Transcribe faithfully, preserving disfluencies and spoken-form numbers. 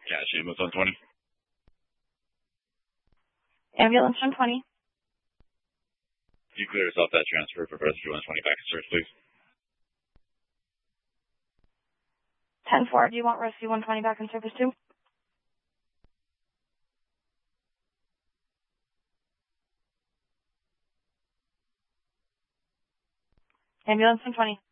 Yeah, Shameless one twenty. Ambulance one twenty. Can you clear yourself that transfer for rescue one twenty back to search, please? ten four, do you want rescue one twenty back in service too? Ambulance one twenty.